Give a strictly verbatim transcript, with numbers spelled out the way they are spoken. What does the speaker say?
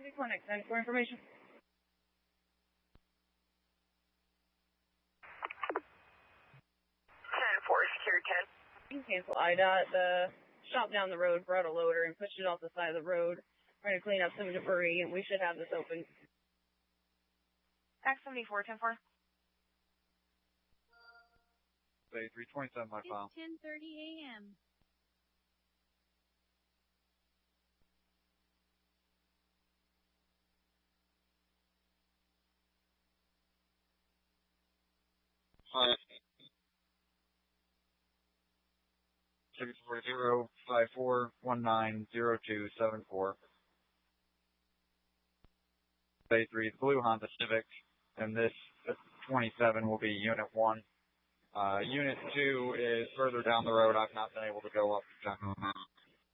Clinic, ten for information. ten four, secure ten. You can cancel I D O T. The shop down the road brought a loader and pushed it off the side of the road. Trying to clean up some debris, and we should have this open. X seventy-four, ten four. Bay three twenty-seven, my file. ten thirty a m Hi. six four zero five four one nine zero two seven four. Bay three, the blue Honda Civic, and this twenty-seven will be Unit one. Uh, Unit two is further down the road. I've not been able to go up to check on that.